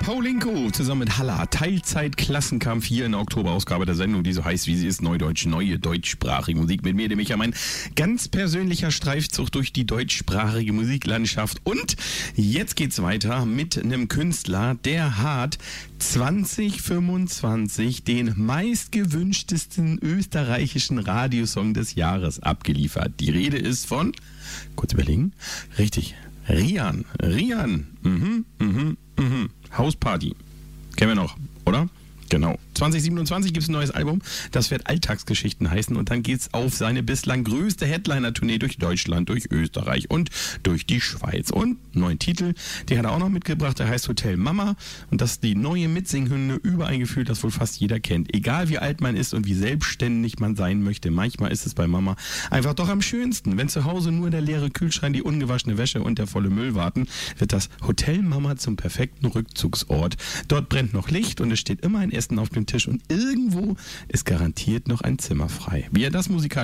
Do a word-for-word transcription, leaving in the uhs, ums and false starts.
Paulinko zusammen mit Halla. Teilzeit-Klassenkampf hier in der Oktoberausgabe der Sendung, die so heißt, wie sie ist, Neudeutsch, neue deutschsprachige Musik. Mit mir, dem ich ja mein ganz persönlicher Streifzug durch die deutschsprachige Musiklandschaft. Und jetzt geht's weiter mit einem Künstler, der hat zwanzig fünfundzwanzig den meistgewünschtesten österreichischen Radiosong des Jahres abgeliefert. Die Rede ist von, kurz überlegen, richtig, Rian. Rian. Mhm, mhm, mhm. Hausparty. Kennen wir noch, oder? Genau. zwanzig siebenundzwanzig gibt es ein neues Album, das wird Alltagsgeschichten heißen und dann geht's auf seine bislang größte Headliner-Tournee durch Deutschland, durch Österreich und durch die Schweiz. Und einen neuen Titel, den hat er auch noch mitgebracht, der heißt Hotel Mama und das ist die neue Mitsinghymne über ein Gefühl, das wohl fast jeder kennt. Egal wie alt man ist und wie selbstständig man sein möchte, manchmal ist es bei Mama einfach doch am schönsten. Wenn zu Hause nur der leere Kühlschrank, die ungewaschene Wäsche und der volle Müll warten, wird das Hotel Mama zum perfekten Rückzugsort. Dort brennt noch Licht und es steht immer ein Essen auf dem Tisch und irgendwo ist garantiert noch ein Zimmer frei. Wie er das musikalisch